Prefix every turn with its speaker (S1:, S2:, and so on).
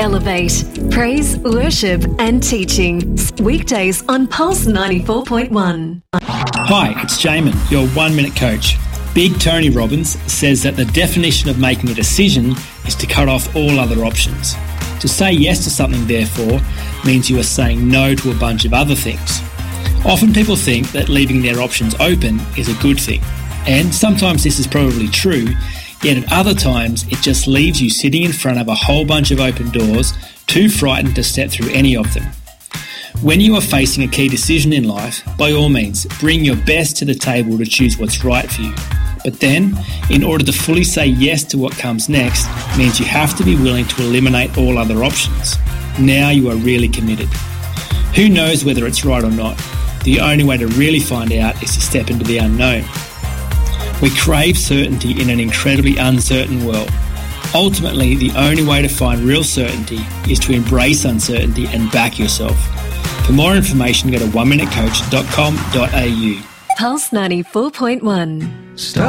S1: Elevate. Praise, worship and teaching. Weekdays on Pulse 94.1.
S2: Hi, it's Jamin, your 1 Minute Coach. Big Tony Robbins says that the definition of making a decision is to cut off all other options. To say yes to something, therefore, means you are saying no to a bunch of other things. Often people think that leaving their options open is a good thing, and sometimes this is probably true, yet at other times it just leaves you sitting in front of a whole bunch of open doors, too frightened to step through any of them. When you are facing a key decision in life, by all means, bring your best to the table to choose what's right for you. But then, in order to fully say yes to what comes next, means you have to be willing to eliminate all other options. Now you are really committed. Who knows whether it's right or not? The only way to really find out is to step into the unknown. We crave certainty in an incredibly uncertain world. Ultimately, the only way to find real certainty is to embrace uncertainty and back yourself. For more information, go to oneminutecoach.com.au.
S1: Pulse 94.1.